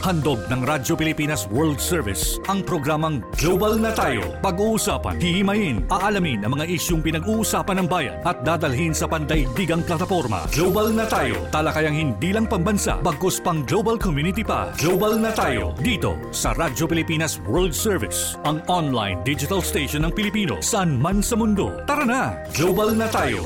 Handog ng Radyo Pilipinas World Service ang programang Global na Tayo. Pag-uusapan, hihimayin, aalamin ang mga isyung pinag-uusapan ng bayan at dadalhin sa pandaigdigang plataforma. Global na Tayo, talakayang hindi lang pambansa, bagkus pang global community pa. Global na Tayo, dito sa Radyo Pilipinas World Service, ang online digital station ng Pilipino saan man sa mundo. Tara na, Global na Tayo!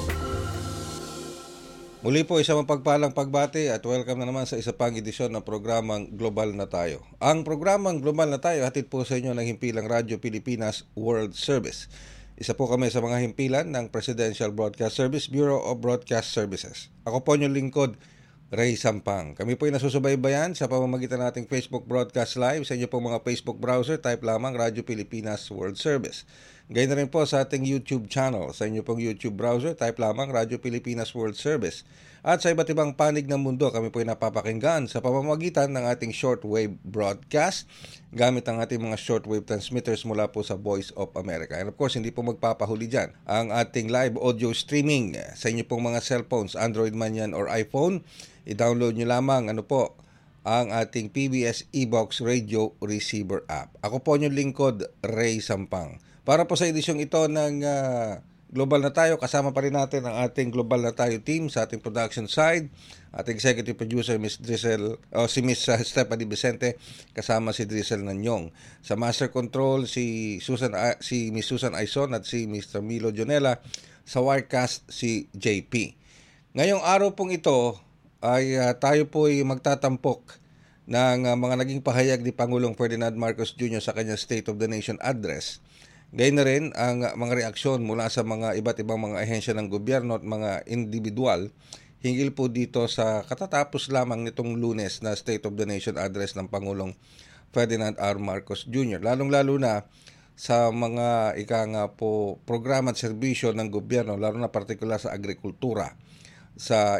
Muli po isang mapagpalang pagbati at welcome na naman sa isa pang edisyon ng programang Global na Tayo. Ang programang Global na Tayo hatid po sa inyo ng himpilang Radyo Pilipinas World Service. Isa po kami sa mga himpilan ng Presidential Broadcast Service, Bureau of Broadcast Services. Ako po inyong lingkod, Ray Sampang. Kami po ay nasusubaybayan sa pamamagitan nating Facebook Broadcast Live. Sa inyo po mga Facebook browser, type lamang Radyo Pilipinas World Service. Gayun na rin po sa ating YouTube channel. Sa inyo pong YouTube browser, type lamang Radyo Pilipinas World Service. At sa iba't ibang panig ng mundo, kami po ay napapakinggan sa pamamagitan ng ating shortwave broadcast gamit ang ating mga shortwave transmitters mula po sa Voice of America. And of course, hindi po magpapahuli dyan ang ating live audio streaming sa inyo pong mga cellphones, Android man yan or iPhone. I-download nyo lamang ang ating PBS eBox Radio Receiver app. Ako po yung lingkod, Ray Sampang. Para po sa edisyong ito ng Global na Tayo, kasama pa rin natin ang ating Global na Tayo team sa ating production side. Ating executive producer, Miss Stephanie Vicente, kasama si Drizzle Nanyong. Sa Master Control, si Miss Susan Aizon at si Mr. Milo Jonella. Sa Wirecast, si JP. Ngayong araw pong ito, ay tayo po ay magtatampok ng mga naging pahayag ni Pangulong Ferdinand Marcos Jr. sa kanyang State of the Nation address. Gayun na rin ang mga reaksyon mula sa mga iba't ibang mga ahensya ng gobyerno at mga individual hinggil po dito sa katatapos lamang nitong Lunes na State of the Nation address ng Pangulong Ferdinand R. Marcos Jr. Lalong-lalo na sa mga programa at serbisyo ng gobyerno, lalo na partikular sa agrikultura, sa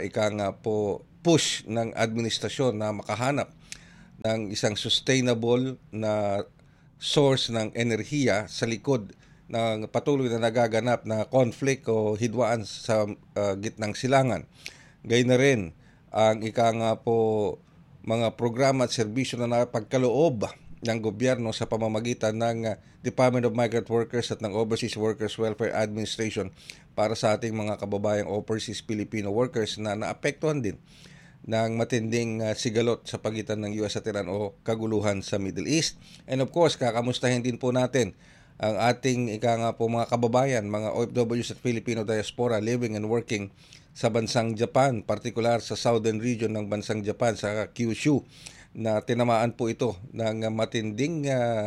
push ng administrasyon na makahanap ng isang sustainable na source ng enerhiya sa likod ng patuloy na nagaganap na conflict o hidwaan sa gitnang silangan. Gayun na rin ang mga programa at serbisyo na napagkaloob ng gobyerno sa pamamagitan ng Department of Migrant Workers at ng Overseas Workers Welfare Administration para sa ating mga kababayang overseas Filipino workers na naapektuhan din ng matinding sigalot sa pagitan ng US at Iran o kaguluhan sa Middle East. And of course, kakamustahin din po natin ang ating mga kababayan, mga OFWs at Filipino diaspora living and working sa bansang Japan, partikular sa southern region ng bansang Japan, sa Kyushu, na tinamaan po ito ng matinding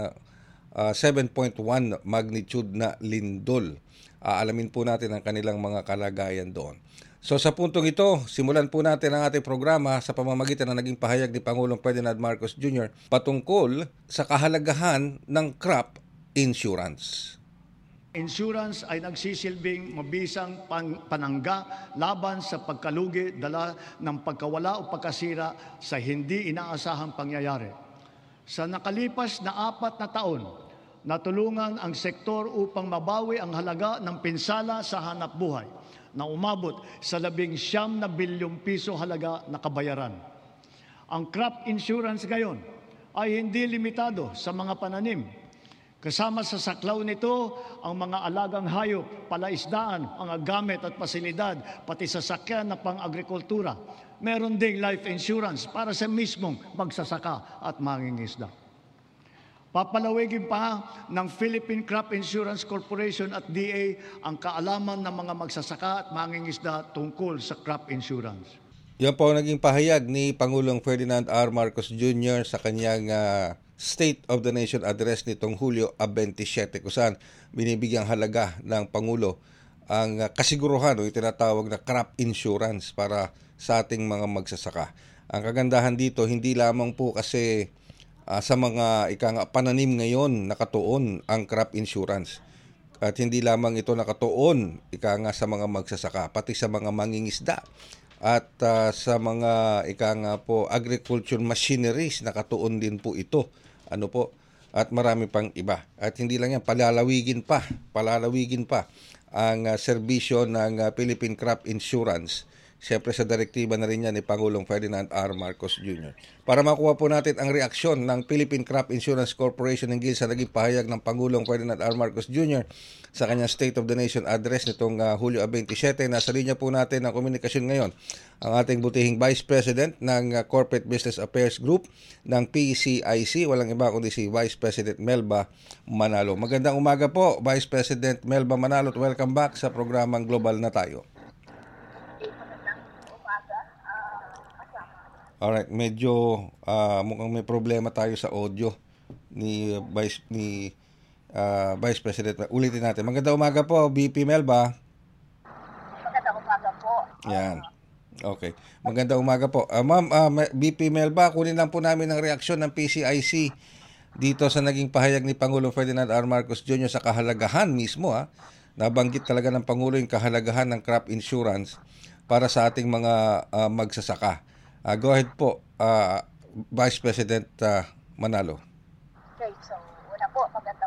7.1 magnitude na lindol. Aalamin po natin ang kanilang mga kalagayan doon. So sa puntong ito, simulan po natin ang ating programa sa pamamagitan ng naging pahayag ni Pangulong Ferdinand Marcos Jr. patungkol sa kahalagahan ng crop insurance. Insurance ay nagsisilbing mabisang panangga laban sa pagkalugi dala ng pagkawala o pagkasira sa hindi inaasahang pangyayari. Sa nakalipas na 4 na taon, natulungan ang sektor upang mabawi ang halaga ng pinsala sa hanapbuhay na umabot sa 19 bilyong piso halaga na kabayaran. Ang crop insurance ngayon ay hindi limitado sa mga pananim. Kasama sa saklaw nito ang mga alagang hayop, palaisdaan, mga gamit at pasilidad, pati sasakyan na pang-agrikultura. Meron ding life insurance para sa mismong magsasaka at mangingisda. Papalawigin pa ng Philippine Crop Insurance Corporation at DA ang kaalaman ng mga magsasaka at mangingisda tungkol sa crop insurance. Yan po ang naging pahayag ni Pangulong Ferdinand R. Marcos Jr. sa kanyang State of the Nation address nitong Hulyo 27, kung saan binibigyang halaga ng Pangulo ang kasiguruhan o itinatawag na crop insurance para sa ating mga magsasaka. Ang kagandahan dito, hindi lamang po kasi sa mga pananim ngayon nakatuon ang crop insurance. At hindi lamang ito nakatuon sa mga magsasaka, pati sa mga mangingisda at sa mga agriculture machineries nakatuon din po ito. At marami pang iba. At hindi lang yan, palalawigin pa ang serbisyo ng Philippine Crop Insurance Siyempre sa direktiba na rin yan ni Pangulong Ferdinand R. Marcos Jr. Para makuha po natin ang reaksyon ng Philippine Crop Insurance Corporation ng sa naging pahayag ng Pangulong Ferdinand R. Marcos Jr. sa kanyang State of the Nation address nitong Hulyo 27. Nasa linya po natin ang komunikasyon ngayon ang ating butihing Vice President ng Corporate Business Affairs Group ng PCIC. Walang iba kundi si Vice President Melba Manalo. Magandang umaga po, Vice President Melba Manalo, at welcome back sa programang Global na Tayo. Alright, medyo mukhang may problema tayo sa audio ni Vice President. Ulitin natin. Magandang umaga po, VP Melba. Magandang umaga po. Yan. Okay. Magandang umaga po. Ma'am, VP Melba, kunin lang po namin ang reaksyon ng PCIC dito sa naging pahayag ni Pangulong Ferdinand R. Marcos Jr. sa kahalagahan mismo. Nabanggit talaga ng Pangulo yung kahalagahan ng crop insurance para sa ating mga magsasaka. Go ahead po, Vice President Manalo. Okay, so una po, magandang